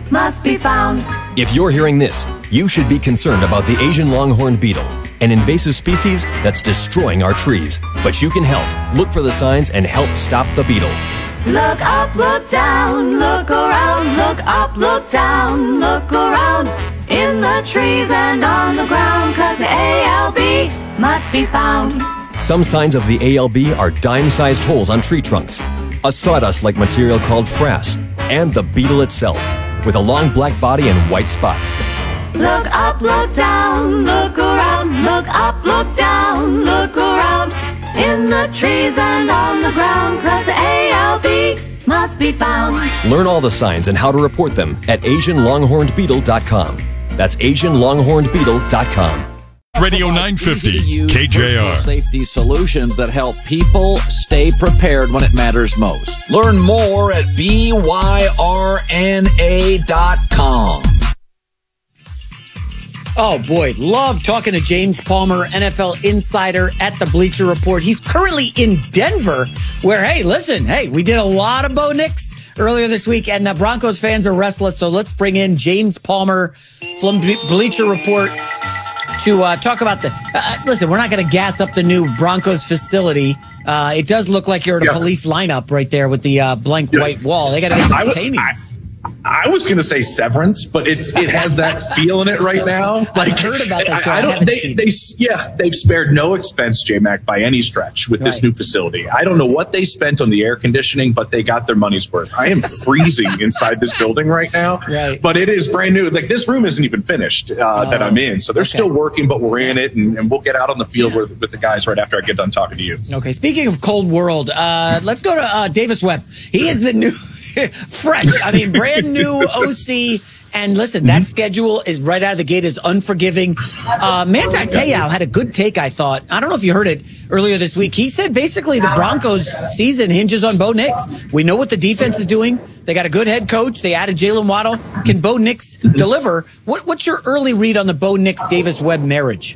must be found. If you're hearing this, you should be concerned about the Asian longhorn beetle, an invasive species that's destroying our trees. But you can help. Look for the signs and help stop the beetle. Look up, look down, look around, look up, look down, look around, in the trees and on the ground, 'cause the ALB must be found. Some signs of the ALB are dime-sized holes on tree trunks, a sawdust-like material called frass, and the beetle itself, with a long black body and white spots. Look up, look down, look around, look up, look down, look around, in the trees and on the ground, 'cause the ALB must be found. Learn all the signs and how to report them at AsianLonghornedBeetle.com. That's AsianLonghornedBeetle.com. Radio 950, KJR. Safety solutions that help people stay prepared when it matters most. Learn more at BYRNA.com. Oh, boy. Love talking to James Palmer, NFL insider at the Bleacher Report. He's currently in Denver where, hey, listen, we did a lot of Bo Nix earlier this week, and the Broncos fans are restless. So let's bring in James Palmer from Bleacher Report to talk about the listen, we're not going to gas up the new Broncos facility. It does look like you're at a police lineup right there with the blank white wall. They got to get some paintings. I was going to say Severance, but it has that feel in it right now. Like, I heard about that. So they've spared no expense, J-Mac, by any stretch with this new facility. I don't know what they spent on the air conditioning, but they got their money's worth. I am freezing inside this building right now, but it is brand new. Like, this room isn't even finished that I'm in, so they're still working, but we're in it, and we'll get out on the field with the guys right after I get done talking to you. Okay. Speaking of cold world, let's go to Davis Webb. He is the new. Brand new OC. And listen, that schedule is right out of the gate is unforgiving. Manti Te'o had a good take, I thought. I don't know if you heard it earlier this week. He said basically the Broncos season hinges on Bo Nix. We know what the defense is doing. They got a good head coach. They added Jalen Waddle. Can Bo Nix deliver? What's your early read on the Bo Nix Davis Webb marriage?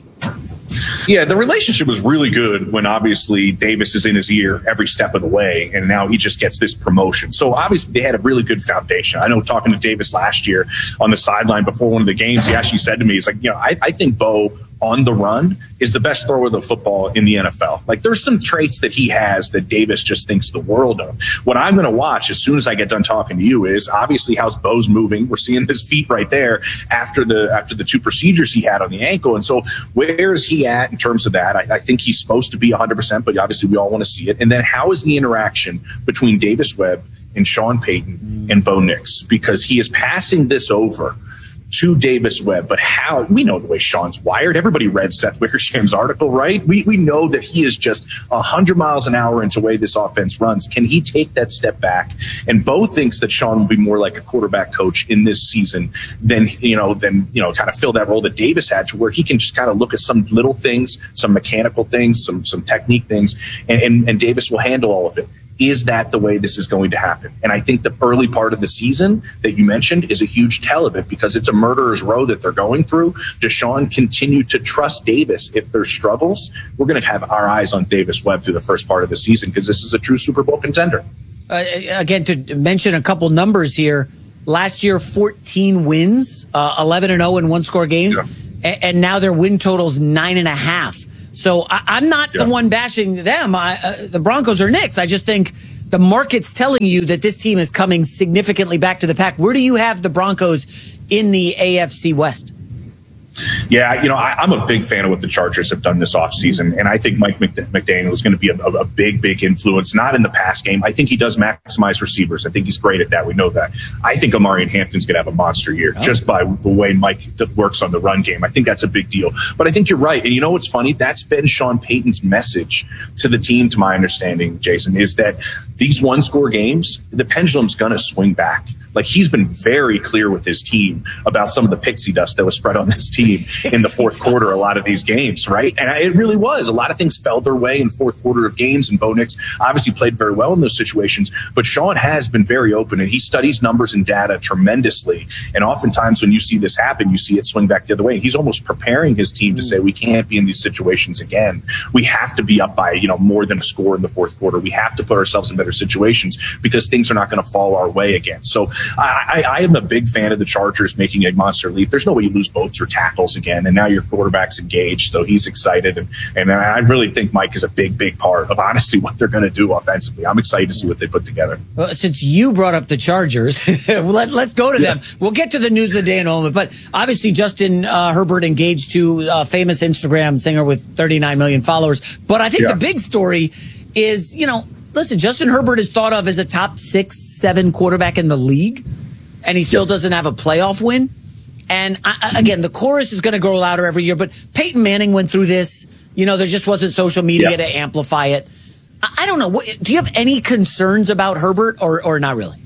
Yeah, the relationship was really good when obviously Davis is in his ear every step of the way, and now he just gets this promotion. So obviously they had a really good foundation. I know talking to Davis last year on the sideline before one of the games, he actually said to me, he's like, I think Bo on the run is the best thrower of the football in the NFL. Like, there's some traits that he has that Davis just thinks the world of. What I'm going to watch as soon as I get done talking to you is obviously how's Bo's moving. We're seeing his feet right there after the two procedures he had on the ankle. And so where is he at in terms of that? I think he's supposed to be 100%, but obviously we all want to see it. And then how is the interaction between Davis Webb and Sean Payton and Bo Nix? Because he is passing this over to Davis Webb, but how? We know the way Sean's wired. Everybody read Seth Wickersham's article, right? We know that he is just 100 miles an hour into the way this offense runs. Can he take that step back? And Bo thinks that Sean will be more like a quarterback coach in this season than kind of fill that role that Davis had, to where he can just kind of look at some little things, some mechanical things, some technique things, and Davis will handle all of it. Is that the way this is going to happen? And I think the early part of the season that you mentioned is a huge tell of it, because it's a murderer's row that they're going through. Does Sean continue to trust Davis if there's struggles? We're going to have our eyes on Davis Webb through the first part of the season, because this is a true Super Bowl contender. Again, to mention a couple numbers here, last year 14 wins, 11-0 in one-score games, and now their win total's 9.5. So I'm not the one bashing them. The Broncos are Knicks. I just think the market's telling you that this team is coming significantly back to the pack. Where do you have the Broncos in the AFC West? Yeah, I'm a big fan of what the Chargers have done this offseason, and I think Mike McDaniel is going to be a big influence, not in the pass game. I think he does maximize receivers. I think he's great at that. We know that. I think Omarion Hampton's going to have a monster year just by the way Mike works on the run game. I think that's a big deal. But I think you're right. And you know what's funny? That's been Sean Payton's message to the team, to my understanding, Jason, is that these one-score games, the pendulum's going to swing back. Like, he's been very clear with his team about some of the pixie dust that was spread on this team in the fourth quarter, a lot of these games, right? And it really was. A lot of things fell their way in fourth quarter of games, and Bo Nix obviously played very well in those situations. But Sean has been very open, and he studies numbers and data tremendously. And oftentimes when you see this happen, you see it swing back the other way. He's almost preparing his team to say, we can't be in these situations again. We have to be up by, more than a score in the fourth quarter. We have to put ourselves in better situations, because things are not going to fall our way again. So I am a big fan of the Chargers making a monster leap. There's no way you lose both your tackles again, and now your quarterback's engaged, so he's excited. And I really think Mike is a big part of, honestly, what they're going to do offensively. I'm excited to see what they put together. Well, since you brought up the Chargers, let's go to them. We'll get to the news of the day in a moment. But obviously, Justin Herbert engaged to a famous Instagram singer with 39 million followers. But I think the big story is, listen, Justin Herbert is thought of as a top 6-7 quarterback in the league, and he still doesn't have a playoff win. And again, the chorus is going to grow louder every year, but Peyton Manning went through this. There just wasn't social media to amplify it. I don't know. Do you have any concerns about Herbert or not really?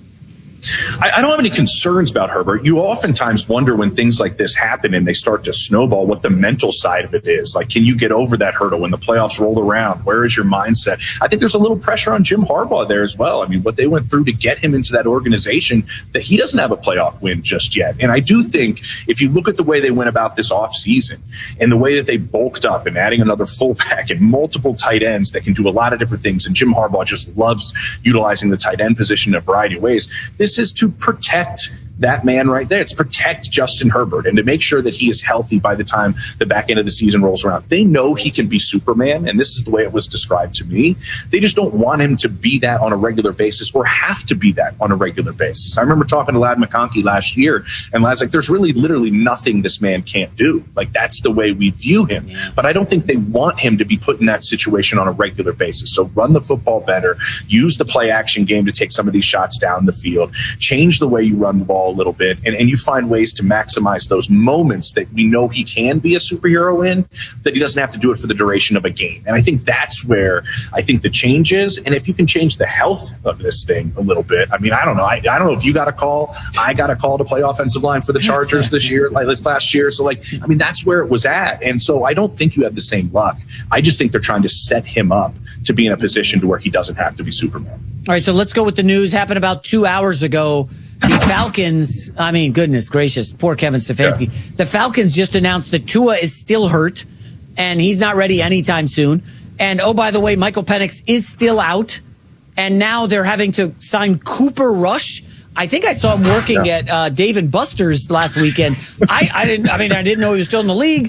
I don't have any concerns about Herbert. You oftentimes wonder when things like this happen and they start to snowball what the mental side of it is. Like, can you get over that hurdle when the playoffs roll around? Where is your mindset? I think there's a little pressure on Jim Harbaugh there as well. I mean, what they went through to get him into that organization, that he doesn't have a playoff win just yet. And I do think if you look at the way they went about this offseason and the way that they bulked up and adding another fullback and multiple tight ends that can do a lot of different things, and Jim Harbaugh just loves utilizing the tight end position in a variety of ways, this is to protect that man right there. It's protect Justin Herbert and to make sure that he is healthy by the time the back end of the season rolls around. They know he can be Superman, and this is the way it was described to me. They just don't want him to be that on a regular basis or have to be that on a regular basis. I remember talking to Ladd McConkey last year, and Ladd's like, there's really literally nothing this man can't do. Like, that's the way we view him. Yeah. But I don't think they want him to be put in that situation on a regular basis. So run the football better, use the play action game to take some of these shots down the field, change the way you run the ball a little bit, and you find ways to maximize those moments that we know he can be a superhero in, that he doesn't have to do it for the duration of a game. And I think that's where I think the change is. And if you can change the health of this thing a little bit, I mean, I don't know. I don't know if you got a call. I got a call to play offensive line for the Chargers this year, like this last year. So, I mean, that's where it was at. And so I don't think you have the same luck. I just think they're trying to set him up to be in a position to where he doesn't have to be Superman. All right, so let's go with the news. Happened about 2 hours ago. The Falcons, I mean, goodness gracious, poor Kevin Stefanski. Yeah. The Falcons just announced that Tua is still hurt, and he's not ready anytime soon. And, oh, by the way, Michael Penix is still out, and now they're having to sign Cooper Rush. I think I saw him working at Dave & Buster's last weekend. I didn't know he was still in the league.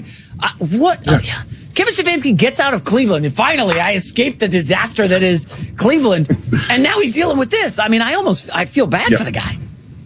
Kevin Stefanski gets out of Cleveland, and finally I escaped the disaster that is Cleveland, and now he's dealing with this. I mean, I feel bad for the guy.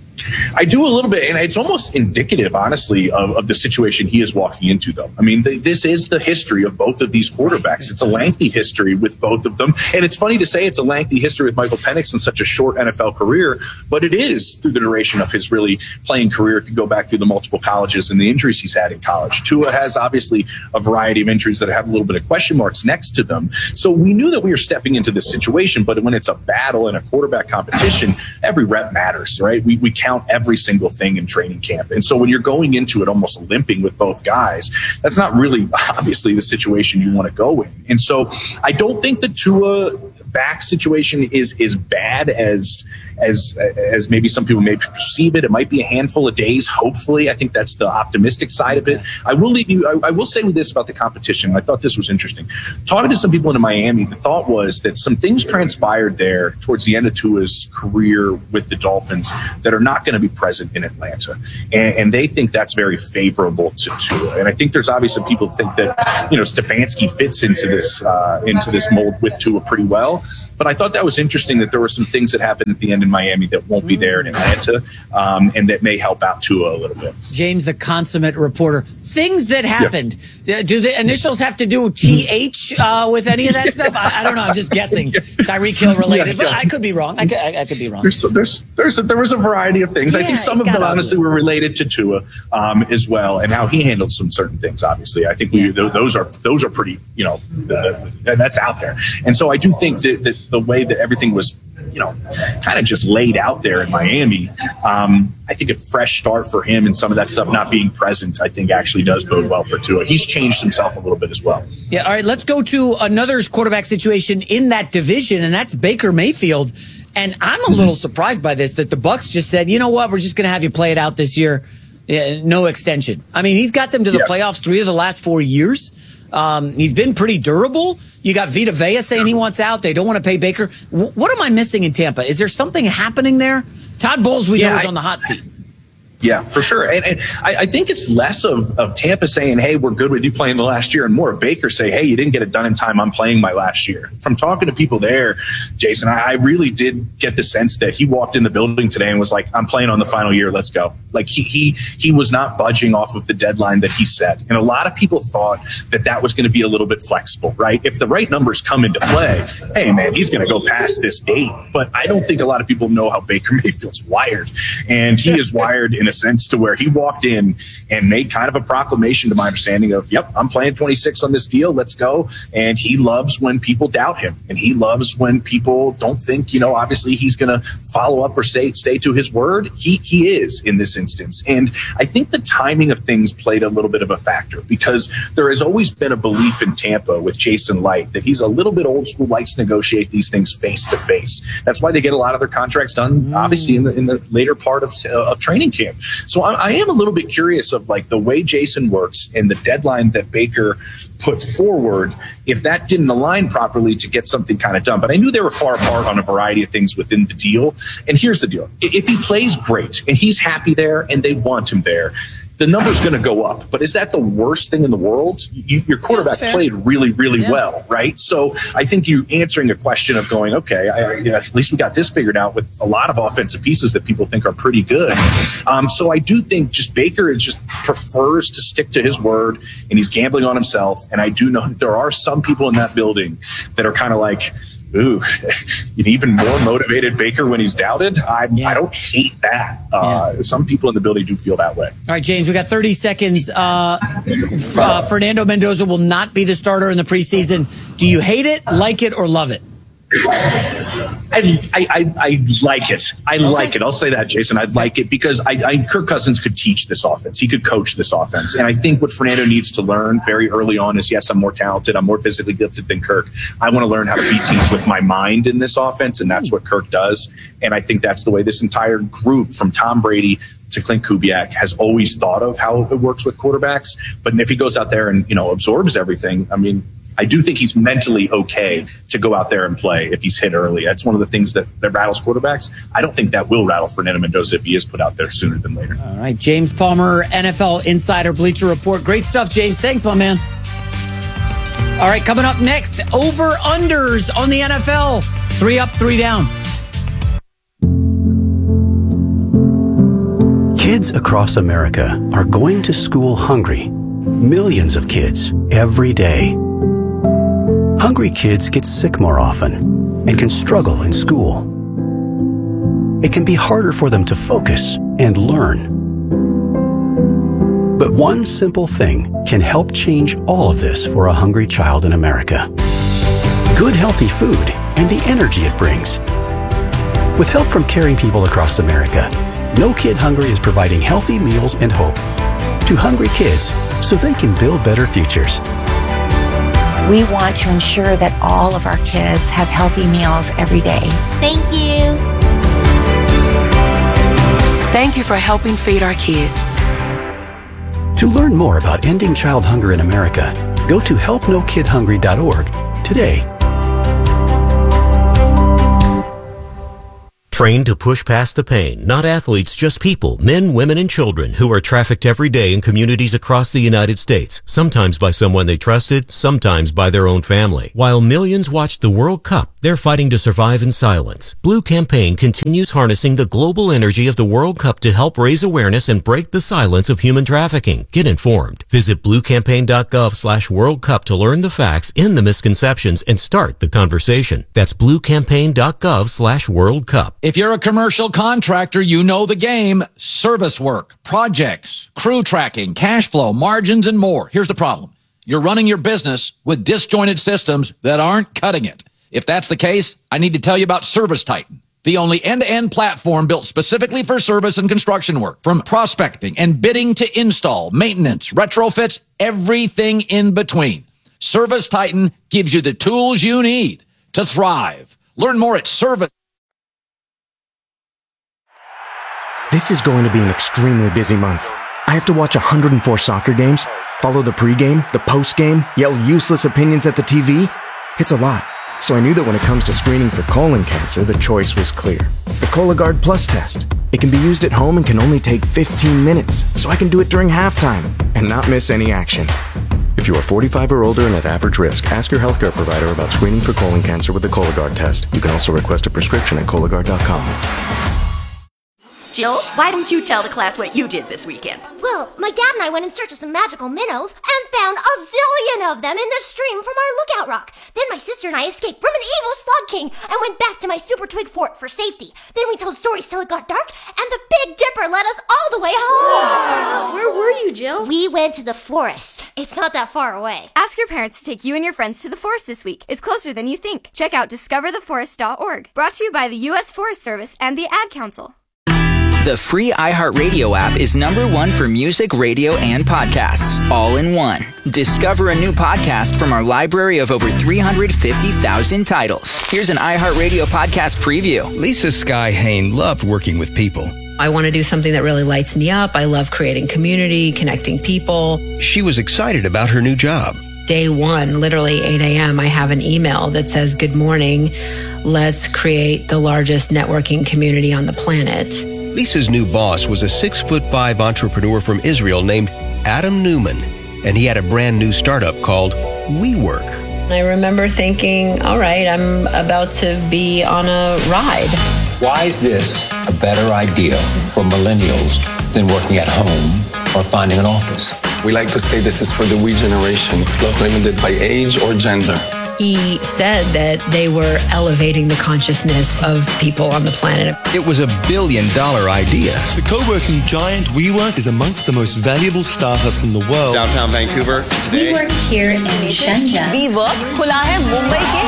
I do a little bit, and it's almost indicative, honestly, of the situation he is walking into, though. I mean, this is the history of both of these quarterbacks. It's a lengthy history with both of them, and it's funny to say it's a lengthy history with Michael Penix in such a short NFL career, but it is through the duration of his really playing career if you go back through the multiple colleges and the injuries he's had in college. Tua has obviously a variety of injuries that have a little bit of question marks next to them. So we knew that we were stepping into this situation, but when it's a battle and a quarterback competition, every rep matters, right? We count every single thing in training camp. And so when you're going into it almost limping with both guys, that's not really obviously the situation you want to go in. And so I don't think the Tua back situation is as bad as maybe some people may perceive it. It might be a handful of days, hopefully. I think that's the optimistic side of it. I will say this about the competition. I thought this was interesting. Talking to some people in Miami, the thought was that some things transpired there towards the end of Tua's career with the Dolphins that are not going to be present in Atlanta. And they think that's very favorable to Tua. And I think there's obviously people who think that, Stefanski fits into this mold with Tua pretty well. But I thought that was interesting that there were some things that happened at the end in Miami that won't be there in Atlanta, and that may help out Tua a little bit. James, the consummate reporter. Things that happened. Yeah. Do the initials have to do TH with any of that stuff? I don't know. I'm just guessing. Tyreek Hill related, but I could be wrong. I could be wrong. There was a variety of things. I think some of them honestly were related to Tua as well, and how he handled some certain things. Obviously, I think those are pretty. That's out there, and so I do think that the way that everything was, kind of just laid out there in Miami, I think a fresh start for him and some of that stuff not being present, I think actually does bode well for Tua. He's changed himself a little bit as well. Yeah. All right. Let's go to another quarterback situation in that division, and that's Baker Mayfield. And I'm a little surprised by this, that the Bucs just said, you know what, we're just going to have you play it out this year. No extension. I mean, he's got them to the playoffs 3 of the last 4 years. He's been pretty durable. You got Vita Vea saying he wants out. They don't want to pay Baker. What am I missing in Tampa? Is there something happening there? Todd Bowles, we know, is on the hot seat. Yeah, for sure. And I think it's less of Tampa saying, hey, we're good with you playing the last year, and more of Baker say, hey, you didn't get it done in time. I'm playing my last year. From talking to people there, Jason, I really did get the sense that he walked in the building today and was like, I'm playing on the final year. Let's go. Like he was not budging off of the deadline that he set. And a lot of people thought that was going to be a little bit flexible, right? If the right numbers come into play, hey, man, he's going to go past this date. But I don't think a lot of people know how Baker Mayfield's wired. And he is wired in a sense to where he walked in and made kind of a proclamation, to my understanding, of, yep, I'm playing 26 on this deal. Let's go. And he loves when people doubt him. And he loves when people don't think, obviously he's going to follow up or stay to his word. He is in this instance. And I think the timing of things played a little bit of a factor, because there has always been a belief in Tampa with Jason Licht that he's a little bit old school, likes to negotiate these things face to face. That's why they get a lot of their contracts done, obviously, in the later part of training camp. So I am a little bit curious of like the way Jason works and the deadline that Baker put forward, if that didn't align properly to get something kind of done. But I knew they were far apart on a variety of things within the deal. And here's the deal. If he plays great and he's happy there and they want him there, the number's going to go up. But is that the worst thing in the world? Your quarterback played really, really well, right? So I think you're answering a question of going, okay, at least we got this figured out with a lot of offensive pieces that people think are pretty good. So I do think just Baker just prefers to stick to his word, and he's gambling on himself. And I do know that there are some people in that building that are kind of like, ooh, an even more motivated Baker when he's doubted. I don't hate that. Some people in the building do feel that way. All right, James, we got 30 seconds. Fernando Mendoza will not be the starter in the preseason. Do you hate it, like it, or love it? I like it. I like it. I'll say that, Jason. I like it because Kirk Cousins could teach this offense. He could coach this offense. And I think what Fernando needs to learn very early on is, yes, I'm more talented. I'm more physically gifted than Kirk. I want to learn how to beat teams with my mind in this offense. And that's what Kirk does. And I think that's the way this entire group, from Tom Brady to Clint Kubiak, has always thought of how it works with quarterbacks. But if he goes out there and, absorbs everything, I mean, I do think he's mentally okay to go out there and play if he's hit early. That's one of the things that rattles quarterbacks. I don't think that will rattle Fernando Mendoza if he is put out there sooner than later. All right, James Palmer, NFL Insider, Bleacher Report. Great stuff, James. Thanks, my man. All right, coming up next, over-unders on the NFL. 3 up, 3 down. Kids across America are going to school hungry. Millions of kids every day. Hungry kids get sick more often and can struggle in school. It can be harder for them to focus and learn. But one simple thing can help change all of this for a hungry child in America. Good, healthy food and the energy it brings. With help from caring people across America, No Kid Hungry is providing healthy meals and hope to hungry kids so they can build better futures. We want to ensure that all of our kids have healthy meals every day. Thank you. Thank you for helping feed our kids. To learn more about ending child hunger in America, go to helpnokidhungry.org today. Trained to push past the pain, not athletes, just people, men, women, and children who are trafficked every day in communities across the United States, sometimes by someone they trusted, sometimes by their own family. While millions watched the World Cup, they're fighting to survive in silence. Blue Campaign continues harnessing the global energy of the World Cup to help raise awareness and break the silence of human trafficking. Get informed. Visit bluecampaign.gov/World Cup to learn the facts, end the misconceptions, and start the conversation. That's bluecampaign.gov/World Cup. If you're a commercial contractor, you know the game. Service work, projects, crew tracking, cash flow, margins, and more. Here's the problem. You're running your business with disjointed systems that aren't cutting it. If that's the case, I need to tell you about ServiceTitan, the only end-to-end platform built specifically for service and construction work. From prospecting and bidding to install, maintenance, retrofits, everything in between. ServiceTitan gives you the tools you need to thrive. Learn more at Service. This is going to be an extremely busy month. I have to watch 104 soccer games, Follow the pregame, the postgame, yell useless opinions at the TV? It's a lot. So I knew that when it comes to screening for colon cancer, the choice was clear. The Cologuard Plus test. It can be used at home and can only take 15 minutes, so I can do it during halftime and not miss any action. If you are 45 or older and at average risk, ask your healthcare provider about screening for colon cancer with the Cologuard test. You can also request a prescription at Cologuard.com. Jill, why don't you tell the class what you did this weekend? Well, my dad and I went in search of some magical minnows and found a zillion of them in the stream from our lookout rock. Then my sister and I escaped from an evil slug king and went back to my super twig fort for safety. Then we told stories till it got dark, and the Big Dipper led us all the way home. Wow. Where were you, Jill? We went to the forest. It's not that far away. Ask your parents to take you and your friends to the forest this week. It's closer than you think. Check out discovertheforest.org. Brought to you by the U.S. Forest Service and the Ad Council. The free iHeartRadio app is #1 for music, radio, and podcasts, all in one. Discover a new podcast from our library of over 350,000 titles. Here's an iHeartRadio podcast preview. Lisa Skye Hain loved working with people. I want to do something that really lights me up. I love creating community, connecting people. She was excited about her new job. Day one, literally 8 a.m., I have an email that says, "Good morning. Let's create the largest networking community on the planet." Lisa's new boss was a 6'5" entrepreneur from Israel named Adam Newman, and he had a brand new startup called WeWork. I remember thinking, all right, I'm about to be on a ride. Why is this a better idea for millennials than working at home or finding an office? We like to say this is for the we generation. It's not limited by age or gender. He said that they were elevating the consciousness of people on the planet. It was $1 billion idea. The co-working giant WeWork is amongst the most valuable startups in the world. Downtown Vancouver today. We work here in Shenzhen. WeWork खुला है मुंबई के.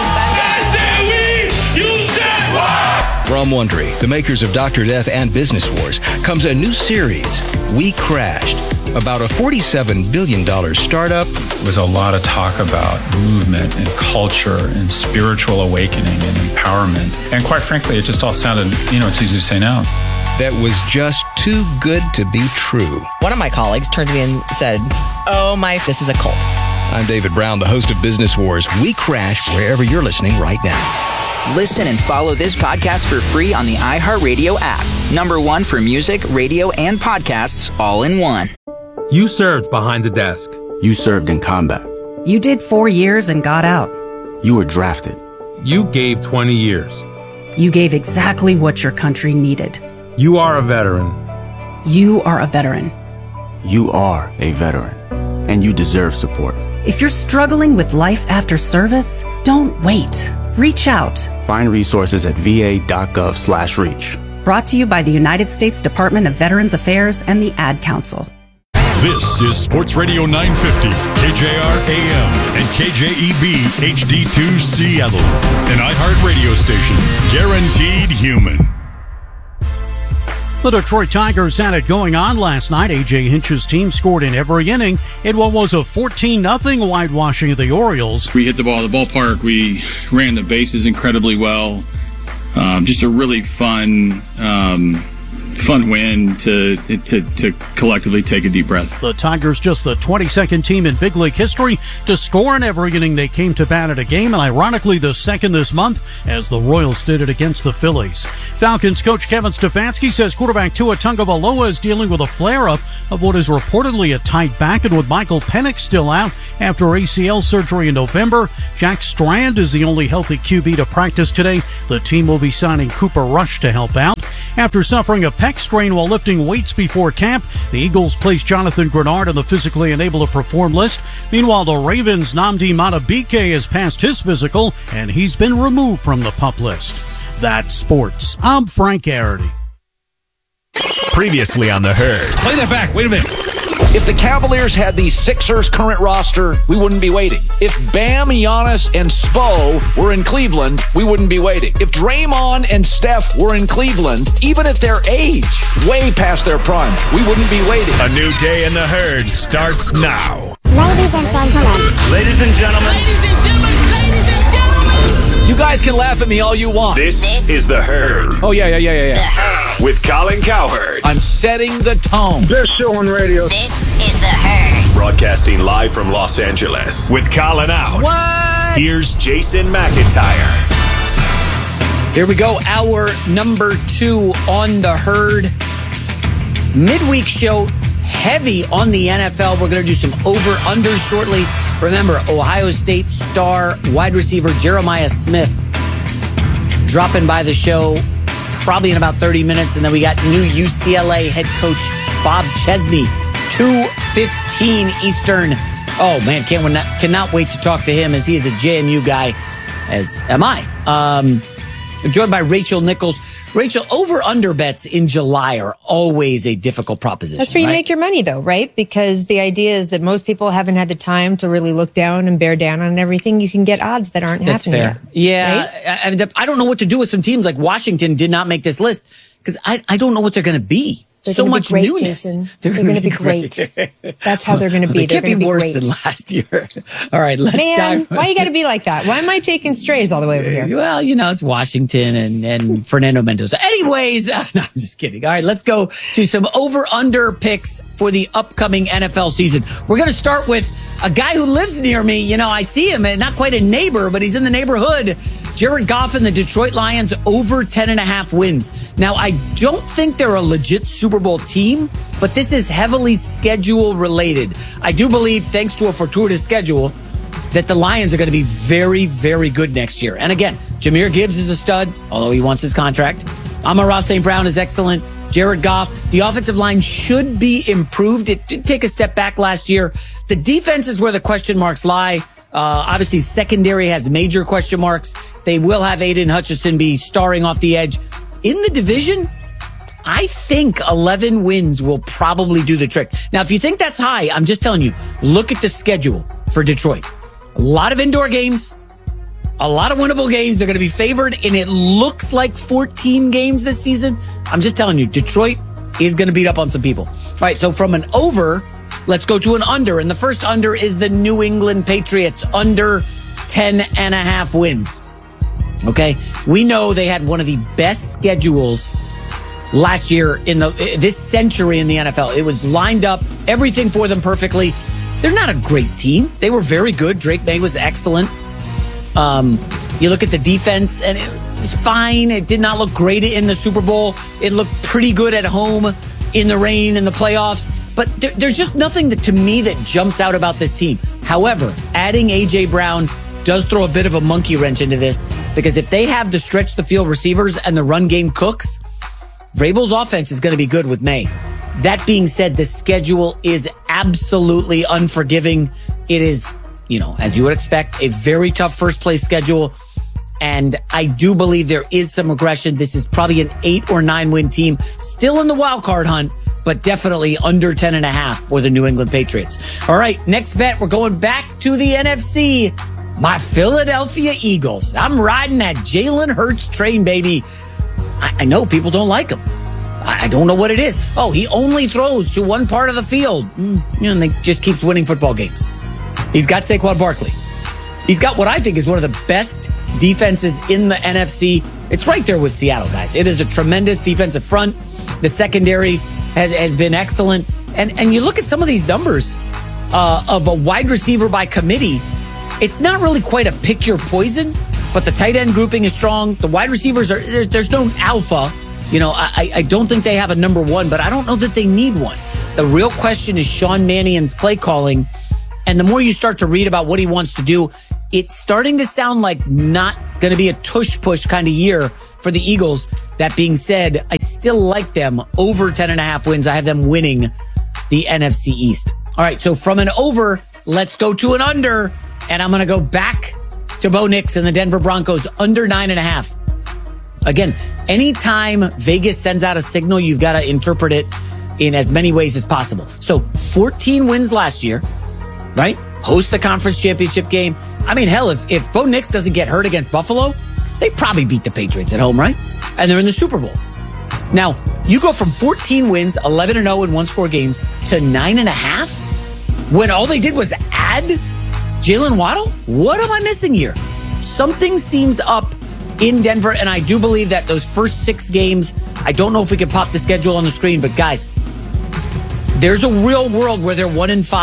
From Wondery, the makers of Dr. Death and Business Wars, comes a new series, We Crashed, about a $47 billion startup. There was a lot of talk about movement and culture and spiritual awakening and empowerment. And quite frankly, it just all sounded, it's easy to say now. That was just too good to be true. One of my colleagues turned to me and said, this is a cult. I'm David Brown, the host of Business Wars. We Crashed wherever you're listening right now. Listen and follow this podcast for free on the iHeartRadio app. #1 for music, radio, and podcasts, all in one. You served behind the desk. You served in combat. You did 4 years and got out. You were drafted. You gave 20 years. You gave exactly what your country needed. You are a veteran. You are a veteran. You are a veteran. And you deserve support. If you're struggling with life after service, don't wait. Reach out. Find resources at va.gov/reach. Brought to you by the United States Department of Veterans Affairs and the Ad Council. This is Sports Radio 950, KJR AM and KJEB HD2 Seattle, an iHeart radio station, guaranteed human. The Detroit Tigers had it going on last night. A.J. Hinch's team scored in every inning in what was a 14-0 whitewashing of the Orioles. We hit the ball at the ballpark. We ran the bases incredibly well. Just a really fun win to collectively take a deep breath. The Tigers just the 22nd team in big league history to score in every inning they came to bat at a game, and ironically the second this month as the Royals did it against the Phillies. Falcons coach Kevin Stefanski says quarterback Tua Tagovailoa is dealing with a flare-up of what is reportedly a tight back, and with Michael Penix still out after ACL surgery in November, Jack Strand is the only healthy QB to practice today. The team will be signing Cooper Rush to help out. After suffering a pec strain while lifting weights before camp, the Eagles placed Jonathan Grenard on the physically unable to perform list. Meanwhile, the Ravens' Nnamdi Madubuike has passed his physical, and he's been removed from the PUP list. That's sports. I'm Frank Garrity. Previously on The Herd. Play that back. Wait a minute. If the Cavaliers had the Sixers' current roster, we wouldn't be waiting. If Bam, Giannis, and Spo were in Cleveland, we wouldn't be waiting. If Draymond and Steph were in Cleveland, even at their age, way past their prime, we wouldn't be waiting. A new day in The Herd starts now. Ladies and gentlemen. Ladies and gentlemen. Ladies and gentlemen. Ladies and gentlemen. You guys can laugh at me all you want. This is The Herd. Oh, yeah. With Colin Cowherd. I'm setting the tone. Best show on radio. This is The Herd. Broadcasting live from Los Angeles. With Colin out. What? Here's Jason McIntyre. Here we go. Hour number 2 on The Herd. Midweek show, heavy on the NFL. We're going to do some over-unders shortly. Remember, Ohio State star wide receiver Jeremiah Smith dropping by the show probably in about 30 minutes. And then we got new UCLA head coach Bob Chesney, 2:15 Eastern. Oh, man, cannot wait to talk to him, as he is a JMU guy, as am I. I'm joined by Rachel Nichols. Rachel, over-under bets in July are always a difficult proposition. That's where you make your money, though, right? Because the idea is that most people haven't had the time to really look down and bear down on everything. You can get odds that aren't happening fair. yet. Yeah. Right? I don't know what to do with some teams like Washington did not make this list, because I don't know what they're going to be. They're so gonna much be great, newness. Jason. They're going to be great. That's how they're going to be. They can't be worse great. than last year. All right, let's dive. Why you got to be like that? Why am I taking strays all the way over here? Well, it's Washington and Fernando Mendoza. Anyways, no, I'm just kidding. All right, let's go to some over-under picks for the upcoming NFL season. We're going to start with a guy who lives near me. I see him, and not quite a neighbor, but he's in the neighborhood. Jared Goff and the Detroit Lions over 10.5 wins. Now, I don't think they're a legit Super Bowl team, but this is heavily schedule related. I do believe, thanks to a fortuitous schedule, that the Lions are going to be very, very good next year. And again, Jahmyr Gibbs is a stud, although he wants his contract. Amon-Ra St. Brown is excellent. Jared Goff, the offensive line should be improved. It did take a step back last year. The defense is where the question marks lie. Obviously, secondary has major question marks. They will have Aiden Hutchinson be starring off the edge. In the division, I think 11 wins will probably do the trick. Now, if you think that's high, I'm just telling you, look at the schedule for Detroit. A lot of indoor games, a lot of winnable games. They're going to be favored, and it looks like 14 games this season. I'm just telling you, Detroit is going to beat up on some people. All right, so from an over, let's go to an under. And the first under is the New England Patriots, under 10.5 wins. Okay, we know they had one of the best schedules last year in this century in the NFL. It was lined up, everything for them perfectly. They're not a great team. They were very good. Drake May was excellent. You look at the defense, and it was fine. It did not look great in the Super Bowl. It looked pretty good at home in the rain in the playoffs. But there's just nothing to me that jumps out about this team. However, adding A.J. Brown does throw a bit of a monkey wrench into this, because if they have the stretch the field receivers and the run game cooks, Vrabel's offense is going to be good with May. That being said, the schedule is absolutely unforgiving. It is, as you would expect, a very tough first place schedule. And I do believe there is some regression. This is probably an 8 or 9 win team, still in the wild card hunt, but definitely under 10.5 for the New England Patriots. All right, next bet. We're going back to the NFC. My Philadelphia Eagles. I'm riding that Jalen Hurts train, baby. I know people don't like him. I don't know what it is. Oh, he only throws to one part of the field. And they just keeps winning football games. He's got Saquon Barkley. He's got what I think is one of the best defenses in the NFC. It's right there with Seattle, guys. It is a tremendous defensive front. The secondary has been excellent. And you look at some of these numbers of a wide receiver by committee. It's not really quite a pick your poison, but the tight end grouping is strong. The wide receivers there's no alpha. I don't think they have a number one, but I don't know that they need one. The real question is Sean Mannion's play calling. And the more you start to read about what he wants to do, it's starting to sound like not going to be a tush-push kind of year for the Eagles. That being said, I still like them over 10.5 wins. I have them winning the NFC East. All right, so from an over, let's go to an under. And I'm going to go back to Bo Nix and the Denver Broncos under 9.5. Again, anytime Vegas sends out a signal, you've got to interpret it in as many ways as possible. So 14 wins last year, right? Host the conference championship game. I mean, hell, if Bo Nix doesn't get hurt against Buffalo, they probably beat the Patriots at home, right? And they're in the Super Bowl. Now, you go from 14 wins, 11-0 in one-score games, to 9.5 when all they did was add Jalen Waddle? What am I missing here? something seems up in Denver, and I do believe that those first 6 games, I don't know if we can pop the schedule on the screen, but guys, there's a real world where they're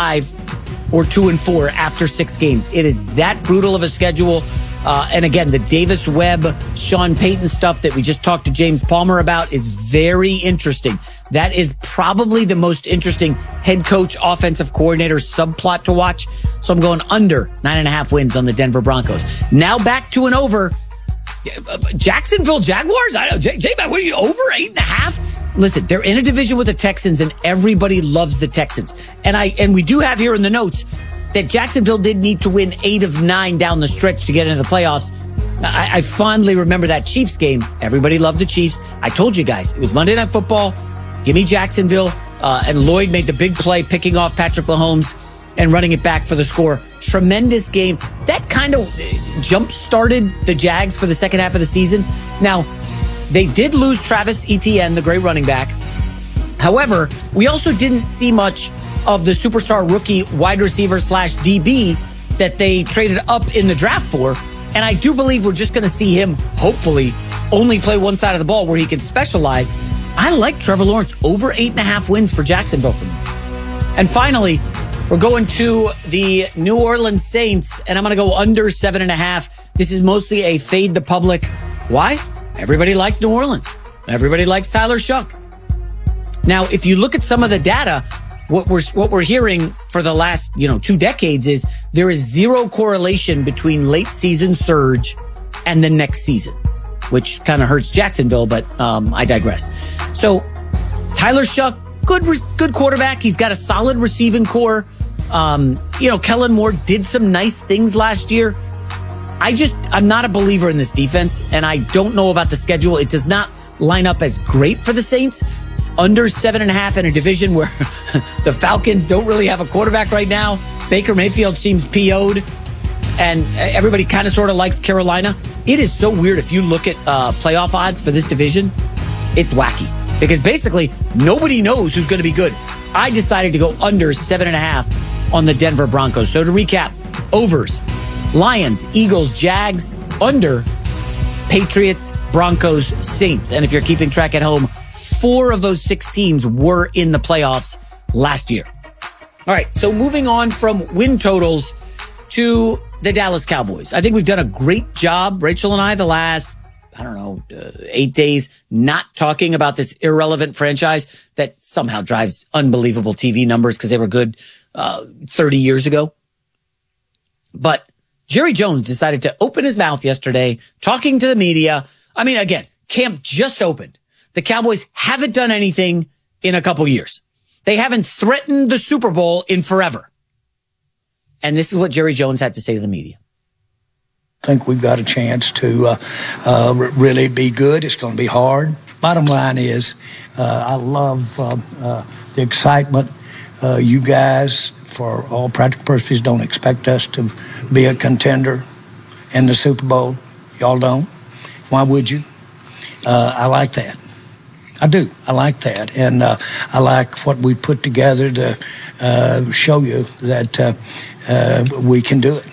1-5 or 2-4 after 6 games. It is that brutal of a schedule. And again, the Davis Webb, Sean Payton stuff that we just talked to James Palmer about is very interesting. That is probably the most interesting head coach, offensive coordinator subplot to watch. So I'm going under 9.5 wins on the Denver Broncos. Now back to an over. Jacksonville Jaguars? I know. J-Mac, what are you, over 8.5? Listen, they're in a division with the Texans, and everybody loves the Texans. And we do have here in the notes that Jacksonville did need to win 8 of 9 down the stretch to get into the playoffs. I fondly remember that Chiefs game. Everybody loved the Chiefs. I told you guys, it was Monday Night Football. Give me Jacksonville. And Lloyd made the big play, picking off Patrick Mahomes and running it back for the score. Tremendous game. That kind of jump-started the Jags for the second half of the season. Now, they did lose Travis Etienne, the great running back. However, we also didn't see much of the superstar rookie wide receiver / DB that they traded up in the draft for. And I do believe we're just going to see him, hopefully, only play one side of the ball where he can specialize. I like Trevor Lawrence over 8.5 wins for Jacksonville for me. And finally, we're going to the New Orleans Saints, and I'm going to go under 7.5. This is mostly a fade the public. Why? Everybody likes New Orleans. Everybody likes Tyler Shough. Now, if you look at some of the data, what we're hearing for the last 2 decades is there is zero correlation between late season surge and the next season, which kind of hurts Jacksonville, but I digress. So Tyler Shough, good quarterback. He's got a solid receiving core. Kellen Moore did some nice things last year. I'm not a believer in this defense, and I don't know about the schedule. It does not line up as great for the Saints. It's under 7.5 in a division where the Falcons don't really have a quarterback right now. Baker Mayfield seems PO'd, and everybody kind of sort of likes Carolina. It is so weird. If you look at playoff odds for this division, it's wacky because basically nobody knows who's going to be good. I decided to go under 7.5 on the Denver Broncos. So to recap, overs, Lions, Eagles, Jags, under, Patriots, Broncos, Saints. And if you're keeping track at home, 4 of those 6 teams were in the playoffs last year. All right, so moving on from win totals to the Dallas Cowboys. I think we've done a great job, Rachel and I, the last, 8 days, not talking about this irrelevant franchise that somehow drives unbelievable TV numbers because they were good 30 years ago. But Jerry Jones decided to open his mouth yesterday, talking to the media. I mean, again, camp just opened. The Cowboys haven't done anything in a couple years. They haven't threatened the Super Bowl in forever. And this is what Jerry Jones had to say to the media. I think we've got a chance to really be good. It's going to be hard. Bottom line is, I love the excitement. You guys, for all practical purposes, don't expect us to be a contender in the Super Bowl. Y'all don't. Why would you? I like that. I do. I like that. And I like what we put together to show you that we can do it.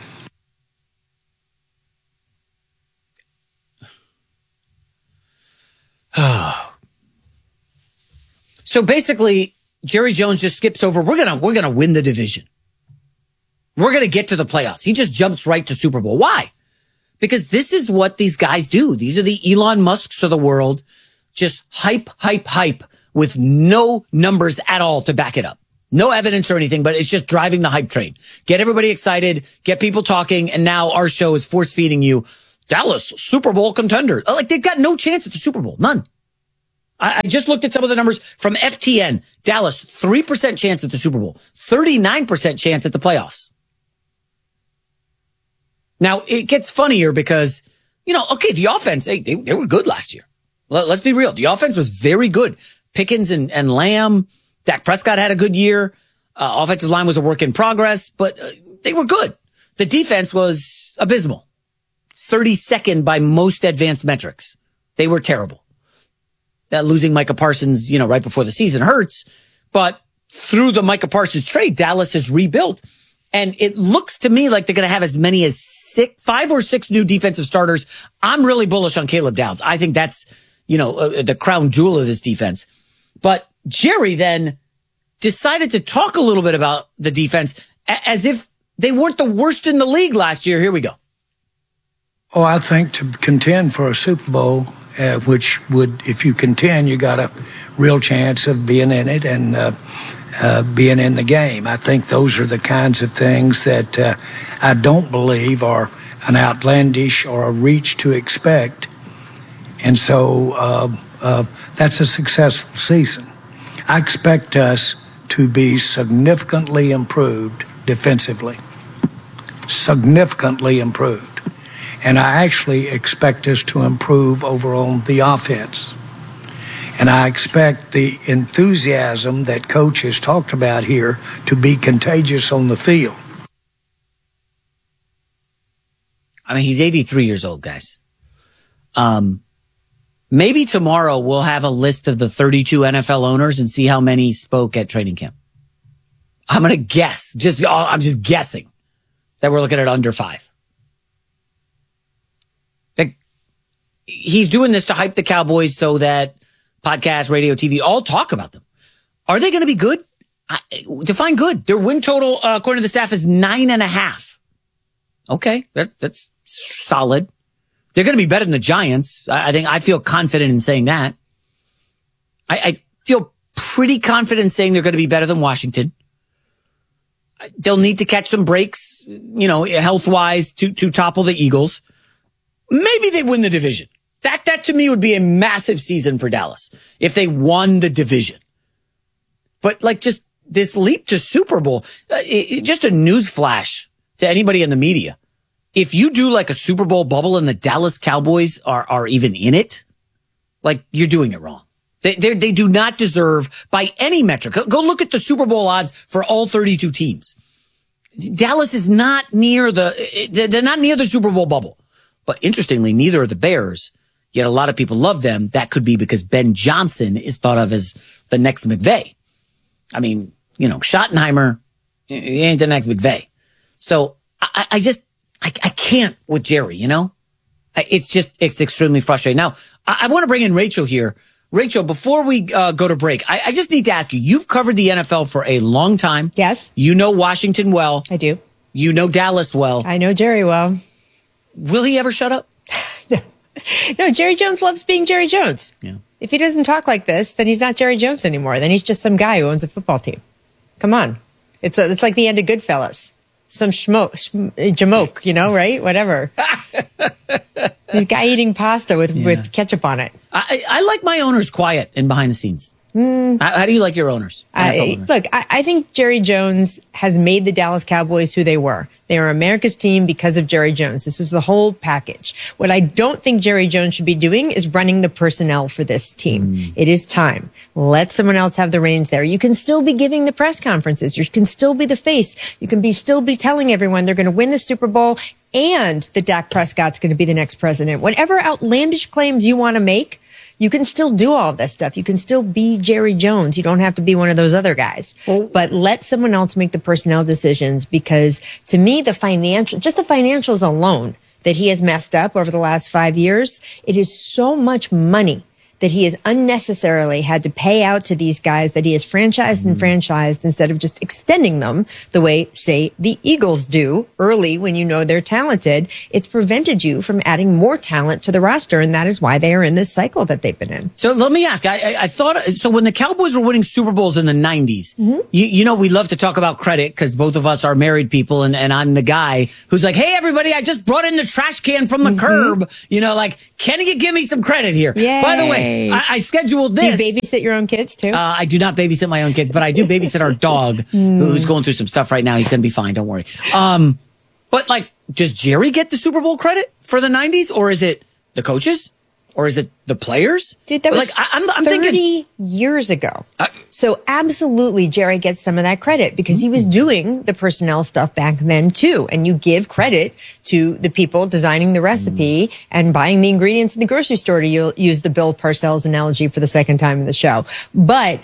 So basically, Jerry Jones just skips over. We're gonna win the division. We're gonna get to the playoffs. He just jumps right to Super Bowl. Why? Because this is what these guys do. These are the Elon Musks of the world. Just hype with no numbers at all to back it up. No evidence or anything, but it's just driving the hype train. Get everybody excited, get people talking, and now our show is force feeding you Dallas Super Bowl contender. Like, they've got no chance at the Super Bowl. None. I just looked at some of the numbers from FTN. Dallas, 3% chance at the Super Bowl, 39% chance at the playoffs. Now, it gets funnier because, the offense, they were good last year. Let's be real. The offense was very good. Pickens and Lamb, Dak Prescott had a good year. Offensive line was a work in progress, but they were good. The defense was abysmal. 32nd by most advanced metrics. They were terrible. Losing Micah Parsons, right before the season hurts, but through the Micah Parsons trade, Dallas has rebuilt. And it looks to me like they're going to have as many as 5 or 6 new defensive starters. I'm really bullish on Caleb Downs. I think that's, the crown jewel of this defense. But Jerry then decided to talk a little bit about the defense as if they weren't the worst in the league last year. Here we go. Oh, I think to contend for a Super Bowl, which would, if you contend, you got a real chance of being in it and being in the game. I think those are the kinds of things that I don't believe are an outlandish or a reach to expect. And so that's a successful season. I expect us to be significantly improved defensively. Significantly improved. And I actually expect us to improve over on the offense. And I expect the enthusiasm that Coach has talked about here to be contagious on the field. I mean, he's 83 years old, guys. Maybe tomorrow we'll have a list of the 32 NFL owners and see how many spoke at training camp. I'm going to guess. I'm just guessing that we're looking at under 5. He's doing this to hype the Cowboys so that podcasts, radio, TV, all talk about them. Are they going to be good? Define good. Their win total, according to the staff, is 9.5. Okay. That's solid. They're going to be better than the Giants. I feel confident in saying that. I feel pretty confident in saying they're going to be better than Washington. They'll need to catch some breaks, health-wise to topple the Eagles. Maybe they win the division. That to me would be a massive season for Dallas if they won the division. But just this leap to Super Bowl, just a news flash to anybody in the media. If you do a Super Bowl bubble and the Dallas Cowboys are even in it, you're doing it wrong. They do not deserve by any metric. Go look at the Super Bowl odds for all 32 teams. Dallas is not near they're not near the Super Bowl bubble. But interestingly, neither are the Bears. Yet a lot of people love them. That could be because Ben Johnson is thought of as the next McVay. I mean, Schottenheimer ain't the next McVay. So I can't with Jerry, It's extremely frustrating. Now, I want to bring in Rachel here. Rachel, before we go to break, I just need to ask you, you've covered the NFL for a long time. Yes. You know Washington well. I do. You know Dallas well. I know Jerry well. Will he ever shut up? No, Jerry Jones loves being Jerry Jones. Yeah. If he doesn't talk like this, then he's not Jerry Jones anymore. Then he's just some guy who owns a football team. Come on. It's like the end of Goodfellas. Some jamoke, right? Whatever. The guy eating pasta with ketchup on it. I like my owners quiet and behind the scenes. How do you like your owners? Look, I think Jerry Jones has made the Dallas Cowboys who they were. They are America's team because of Jerry Jones. This is the whole package. What I don't think Jerry Jones should be doing is running the personnel for this team. It is time. Let someone else have the reins there. You can still be giving the press conferences. You can still be the face. You can still be telling everyone they're going to win the Super Bowl and that Dak Prescott's going to be the next president. Whatever outlandish claims you want to make, you can still do all of that stuff. You can still be Jerry Jones. You don't have to be one of those other guys. But let someone else make the personnel decisions, because to me, just the financials alone that he has messed up over the last 5 years, it is so much money that he has unnecessarily had to pay out to these guys that he has franchised and franchised instead of just extending them the way, say, the Eagles do early when you know they're talented. It's prevented you from adding more talent to the roster, and that is why they are in this cycle that they've been in. So let me ask, I thought, so when the Cowboys were winning Super Bowls in the 90s, we love to talk about credit because both of us are married people, and I'm the guy who's like, hey, everybody, I just brought in the trash can from the curb. Can you give me some credit here? Yay. By the way, I scheduled this. Do you babysit your own kids too? I do not babysit my own kids, but I do babysit our dog who's going through some stuff right now. He's going to be fine. Don't worry. But does Jerry get the Super Bowl credit for the 90s, or is it the coaches? Or is it the players? Dude, that was I'm 30 years ago. So absolutely, Jerry gets some of that credit because he was doing the personnel stuff back then too. And you give credit to the people designing the recipe and buying the ingredients in the grocery store, to use the Bill Parcells analogy for the second time in the show. But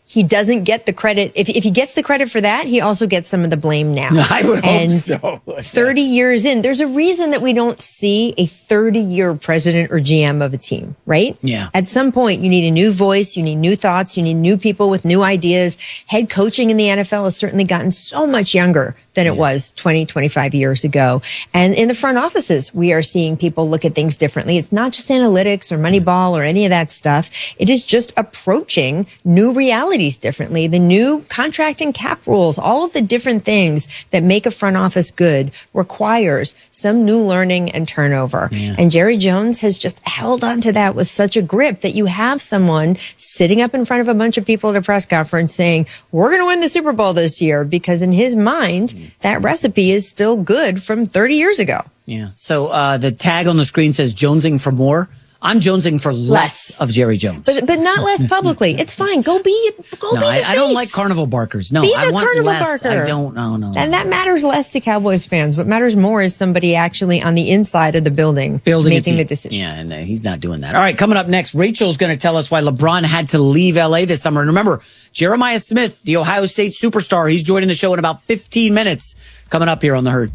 he doesn't get the credit. If he gets the credit for that, he also gets some of the blame now. I would hope so. 30 years in, there's a reason that we don't see a 30-year president or GM of a team, right? Yeah. At some point, you need a new voice, you need new thoughts, you need new people with new ideas. Head coaching in the NFL has certainly gotten so much younger than it was 20, 25 years ago. And in the front offices, we are seeing people look at things differently. It's not just analytics or Moneyball or any of that stuff. It is just approaching new realities differently. The new contract and cap rules, all of the different things that make a front office good requires some new learning and turnover. Yeah. And Jerry Jones has just held on to that with such a grip that you have someone sitting up in front of a bunch of people at a press conference saying, we're going to win the Super Bowl this year, because in his mind, that recipe is still good from 30 years ago. Yeah. So the tag on the screen says jonesing for more. I'm jonesing for less of Jerry Jones. But not less publicly. It's fine. Go be the face. I don't like carnival barkers. No, be I the want carnival less. barker. I don't. No. And that matters less to Cowboys fans. What matters more is somebody actually on the inside of the building making the decisions. Yeah, and he's not doing that. All right, coming up next, Rachel's going to tell us why LeBron had to leave L.A. this summer. And remember, Jeremiah Smith, the Ohio State superstar, he's joining the show in about 15 minutes. Coming up here on The Herd.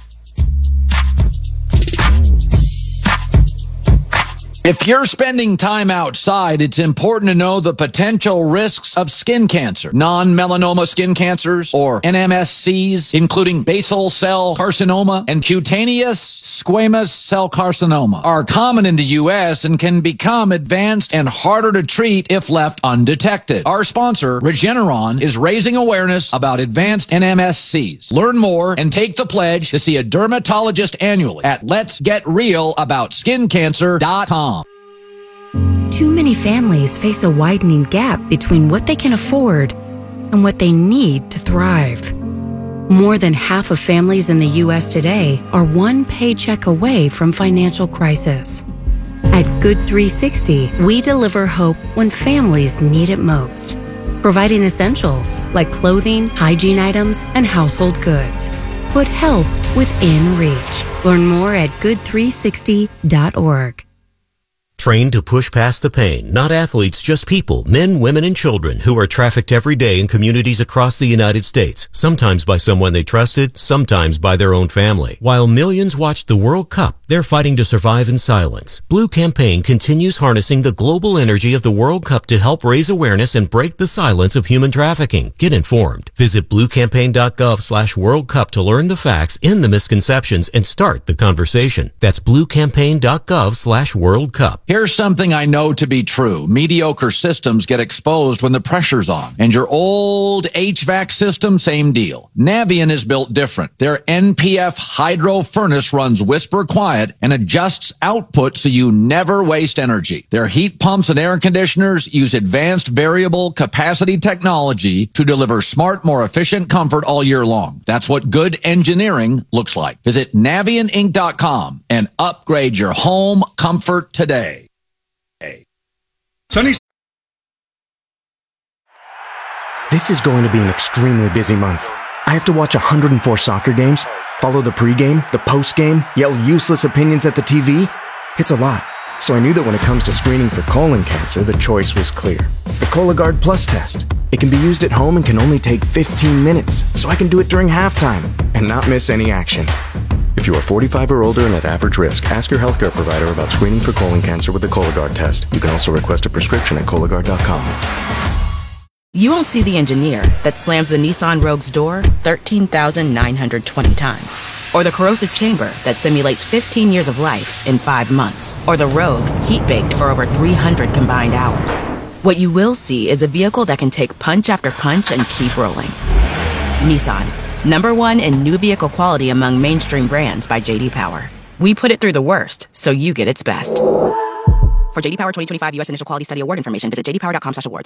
If you're spending time outside, it's important to know the potential risks of skin cancer. Non-melanoma skin cancers, or NMSCs, including basal cell carcinoma and cutaneous squamous cell carcinoma, are common in the U.S. and can become advanced and harder to treat if left undetected. Our sponsor, Regeneron, is raising awareness about advanced NMSCs. Learn more and take the pledge to see a dermatologist annually at letsgetrealaboutSkinCancer.com. Too many families face a widening gap between what they can afford and what they need to thrive. More than half of families in the U.S. today are one paycheck away from financial crisis. At Good 360, we deliver hope when families need it most, providing essentials like clothing, hygiene items, and household goods. Put help within reach. Learn more at good360.org. Trained to push past the pain, not athletes, just people, men, women, and children who are trafficked every day in communities across the United States, sometimes by someone they trusted, sometimes by their own family. While millions watched the World Cup, they're fighting to survive in silence. Blue Campaign continues harnessing the global energy of the World Cup to help raise awareness and break the silence of human trafficking. Get informed. Visit bluecampaign.gov/World Cup to learn the facts, end the misconceptions, and start the conversation. That's bluecampaign.gov/World Cup. Here's something I know to be true. Mediocre systems get exposed when the pressure's on. And your old HVAC system, same deal. Navien is built different. Their NPF hydro furnace runs whisper quiet and adjusts output so you never waste energy. Their heat pumps and air conditioners use advanced variable capacity technology to deliver smart, more efficient comfort all year long. That's what good engineering looks like. Visit NavienInc.com and upgrade your home comfort today. This is going to be an extremely busy month. I have to watch 104 soccer games, follow the pregame, the postgame, yell useless opinions at the TV. It's a lot. So I knew that when it comes to screening for colon cancer, the choice was clear. The Cologuard Plus test. It can be used at home and can only take 15 minutes, so I can do it during halftime and not miss any action. If you are 45 or older and at average risk, ask your healthcare provider about screening for colon cancer with the Cologuard test. You can also request a prescription at Cologuard.com. You won't see the engineer that slams the Nissan Rogue's door 13,920 times. Or the corrosive chamber that simulates 15 years of life in 5 months. Or the Rogue heat-baked for over 300 combined hours. What you will see is a vehicle that can take punch after punch and keep rolling. Nissan, #1 in new vehicle quality among mainstream brands by J.D. Power. We put it through the worst, so you get its best. For J.D. Power 2025 U.S. Initial Quality Study Award information, visit jdpower.com/awards.